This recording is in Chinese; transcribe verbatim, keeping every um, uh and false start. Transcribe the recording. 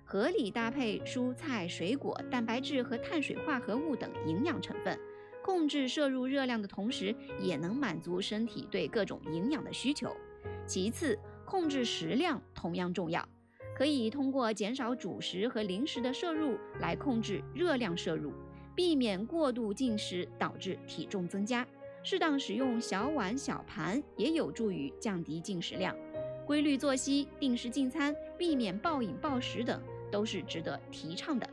合理搭配蔬菜、水果、蛋白质和碳水化合物等营养成分，控制摄入热量的同时，也能满足身体对各种营养的需求。其次，控制食量同样重要，可以通过减少主食和零食的摄入来控制热量摄入，避免过度进食导致体重增加。适当使用小碗小盘也有助于降低进食量。规律作息、定时进餐、避免暴饮暴食等都是值得提倡的